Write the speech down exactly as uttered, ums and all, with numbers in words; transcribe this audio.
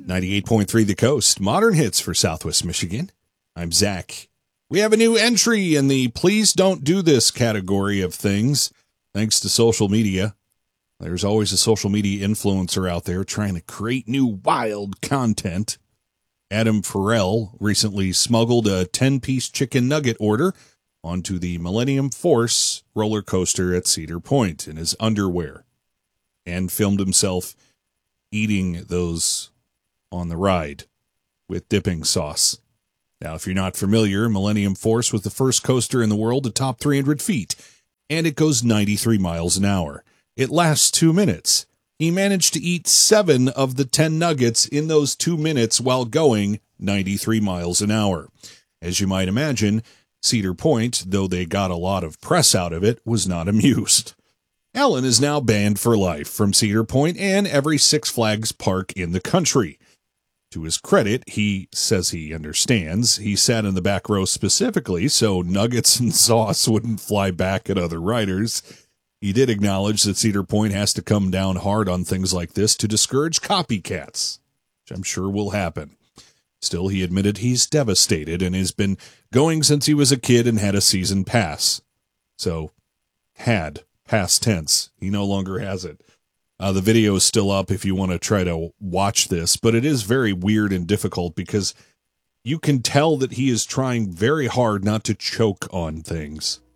ninety-eight point three The Coast, modern hits for Southwest Michigan. I'm Zach. We have a new entry in the please don't do this category of things, thanks to social media. There's always a social media influencer out there trying to create new wild content. Adam Farrell recently smuggled a ten-piece chicken nugget order onto the Millennium Force roller coaster at Cedar Point in his underwear and filmed himself eating those on the ride with dipping sauce. Now, if you're not familiar, Millennium Force was the first coaster in the world to top three hundred feet, and it goes ninety-three miles an hour. It lasts two minutes. He managed to eat seven of the ten nuggets in those two minutes while going ninety-three miles an hour. As you might imagine, Cedar Point, though they got a lot of press out of it, was not amused. Alan is now banned for life from Cedar Point and every Six Flags park in the country. To his credit, he says he understands. He sat in the back row specifically so nuggets and sauce wouldn't fly back at other riders. He did acknowledge that Cedar Point has to come down hard on things like this to discourage copycats, which I'm sure will happen. Still, he admitted he's devastated and has been going since he was a kid and had a season pass. So, had, past tense. He no longer has it. Uh, the video is still up if you want to try to watch this, but it is very weird and difficult because you can tell that he is trying very hard not to choke on things.